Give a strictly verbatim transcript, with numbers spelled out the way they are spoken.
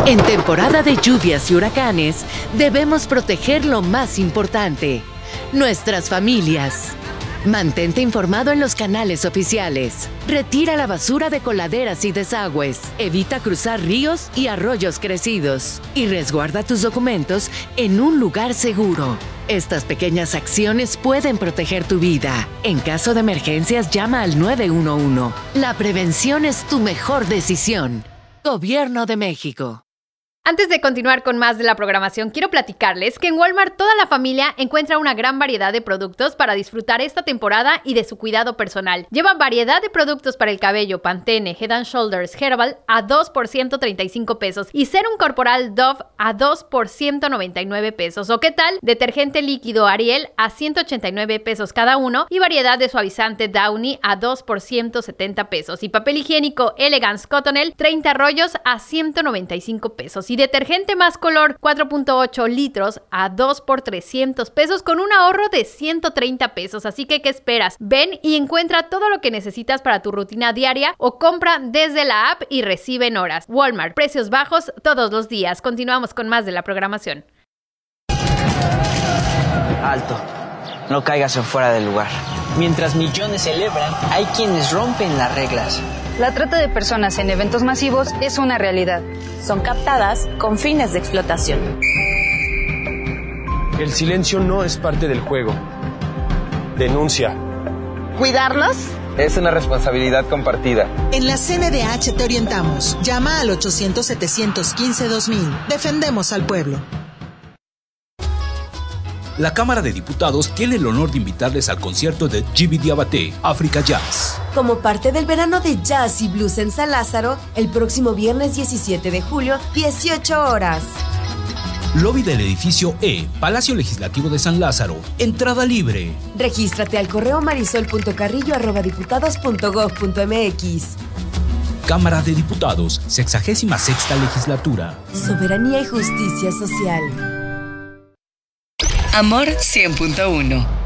En temporada de lluvias y huracanes, debemos proteger lo más importante, nuestras familias. Mantente informado en los canales oficiales. Retira la basura de coladeras y desagües. Evita cruzar ríos y arroyos crecidos. Y resguarda tus documentos en un lugar seguro. Estas pequeñas acciones pueden proteger tu vida. En caso de emergencias, llama al nueve uno uno. La prevención es tu mejor decisión. Gobierno de México. Antes de continuar con más de la programación, quiero platicarles que en Walmart toda la familia encuentra una gran variedad de productos para disfrutar esta temporada y de su cuidado personal. Lleva variedad de productos para el cabello, Pantene, Head and Shoulders, Herbal a dos por ciento treinta y cinco pesos y Serum Corporal Dove a dos por ciento noventa y nueve pesos. ¿O qué tal? Detergente líquido Ariel a ciento ochenta y nueve pesos cada uno y variedad de suavizante Downy a dos por ciento setenta pesos y papel higiénico Elegance Cottonelle treinta rollos a ciento noventa y cinco pesos. Y detergente más color cuatro punto ocho litros a dos por trescientos pesos con un ahorro de ciento treinta pesos. Así que, ¿qué esperas? Ven y encuentra todo lo que necesitas para tu rutina diaria o compra desde la app y recibe en horas. Walmart, precios bajos todos los días. Continuamos con más de la programación. Alto, no caigas en fuera del lugar. Mientras millones celebran, hay quienes rompen las reglas. La trata de personas en eventos masivos es una realidad. Son captadas con fines de explotación. El silencio no es parte del juego. Denuncia. ¿Cuidarlos? Es una responsabilidad compartida. En la C N D H te orientamos. Llama al ochocientos, setecientos quince, dos mil. Defendemos al pueblo. La Cámara de Diputados tiene el honor de invitarles al concierto de Djiby Diabaté, África Jazz. Como parte del verano de jazz y blues en San Lázaro, el próximo viernes diecisiete de julio, dieciocho horas. Lobby del edificio E, Palacio Legislativo de San Lázaro. Entrada libre. Regístrate al correo marisol punto carrillo arroba diputados punto gob punto mx. Cámara de Diputados, sexagésima sexta legislatura. Soberanía y justicia social. Amor cien punto uno.